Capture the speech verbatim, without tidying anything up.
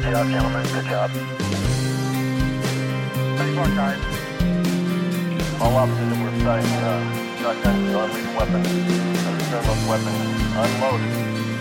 Good job, gentlemen. Good job. Thanks a lot, guys. All officers that were assigned, uh, shotguns, non-lethal weapons. Return those weapons. Unload.